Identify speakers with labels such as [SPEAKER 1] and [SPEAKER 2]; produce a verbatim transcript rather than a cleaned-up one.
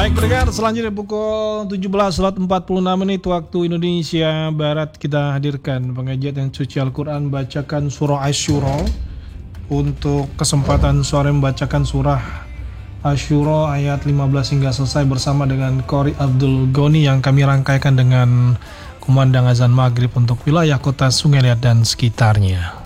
[SPEAKER 1] Baik pendengar, selanjutnya pukul tujuh belas lewat empat puluh enam menit waktu Indonesia Barat kita hadirkan pengajian yang suci Al-Quran bacakan surah Asy-Syura. Untuk kesempatan sore membacakan surah Asy-Syura ayat lima belas hingga selesai bersama dengan Qori Abdul Goni yang kami rangkaikan dengan kumandang azan maghrib untuk wilayah kota Sungai Liat dan sekitarnya.